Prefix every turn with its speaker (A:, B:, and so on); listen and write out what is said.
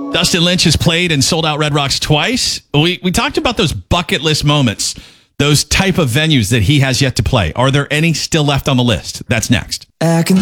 A: Dustin Lynch has played and sold out Red Rocks twice. We talked about those bucket list moments, those type of venues that he has yet to play. Are there any still left on the list? That's next.